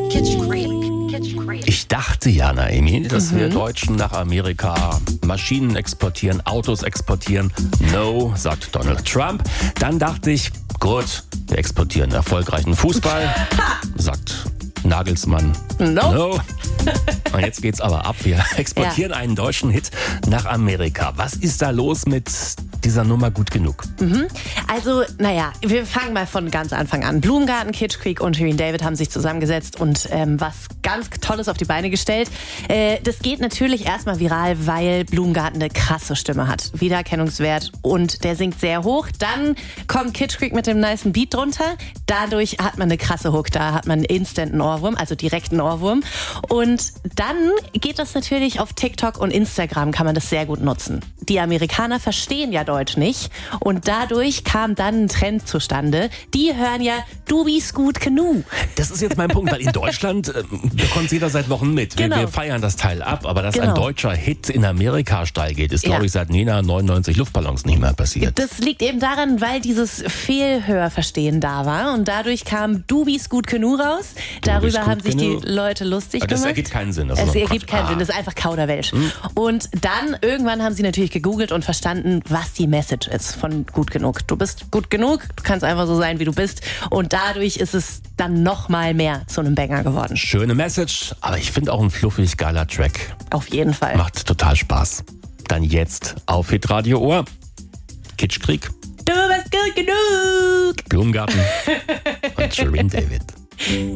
Ich dachte ja, Naomi, dass wir Deutschen nach Amerika Maschinen exportieren, Autos exportieren. No, sagt Donald Trump. Dann dachte ich, gut, wir exportieren erfolgreichen Fußball, sagt Nagelsmann. No. Und jetzt geht's aber ab. Wir exportieren einen deutschen Hit nach Amerika. Was ist da los mit dieser Nummer Gut genug? Also, wir fangen mal von ganz Anfang an. Blumengarten, Kitsch Creek und Shirin David haben sich zusammengesetzt und was ganz Tolles auf die Beine gestellt. Das geht natürlich erstmal viral, weil Blumengarten eine krasse Stimme hat. Wiedererkennungswert und der singt sehr hoch. Dann kommt Kitsch Creek mit dem nicen Beat drunter. Dadurch hat man eine krasse Hook, da hat man instant einen Ohrwurm, also direkten Ohrwurm. Und dann geht das natürlich auf TikTok und Instagram, kann man das sehr gut nutzen. Die Amerikaner verstehen ja Deutsch nicht und dadurch kam dann ein Trend zustande. Die hören ja Du bist gut genug. Das ist jetzt mein Punkt, weil in Deutschland bekommt jeder seit Wochen mit. Wir feiern das Teil ab, aber dass ein deutscher Hit in Amerika steil geht, ist, glaube ich, seit Nena 99 Luftballons nicht mehr passiert. Das liegt eben daran, weil dieses Fehlhörverstehen da war und dadurch kam Du bist gut genug raus. Darüber haben sich die Leute lustig gemacht. Das ergibt keinen Sinn. Es ergibt keinen Sinn, das ist einfach Kauderwelsch. Und dann irgendwann haben sie natürlich gegoogelt und verstanden, was die Message ist von Gut genug. Du bist gut genug, du kannst einfach so sein, wie du bist. Und dadurch ist es dann noch mal mehr zu einem Banger geworden. Schöne Message, aber ich finde auch ein fluffig geiler Track. Auf jeden Fall. Macht total Spaß. Dann jetzt auf Hitradio Ohr. Kitsch Creek. Du bist gut genug. Blumengarten und Shirin David.